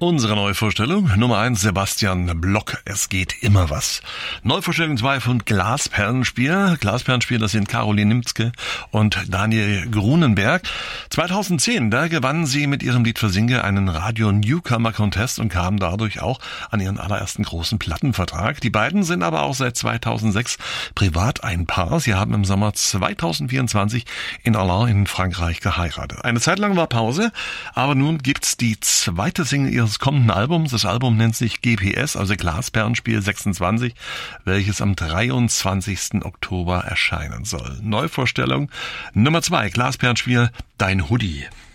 Unsere Neuvorstellung Nummer 1, Sebastian Block, es geht immer was. Neuvorstellung 2 von Glasperlenspiel. Glasperlenspiel, das sind Caroline Nimzke und Daniel Grunenberg. 2010, da gewannen sie mit ihrem Lied Versinge einen Radio Newcomer Contest und kamen dadurch auch an ihren allerersten großen Plattenvertrag. Die beiden sind aber auch seit 2006 privat ein Paar. Sie haben im Sommer 2024 in Alais in Frankreich geheiratet. Eine Zeit lang war Pause, aber nun gibt's die zweite Single ihres kommenden Albums. Das Album nennt sich GPS, also Glasperlenspiel 26, welches am 23. Oktober erscheinen soll. Neuvorstellung Nummer 2, Glasperlenspiel, Dein Hoodie.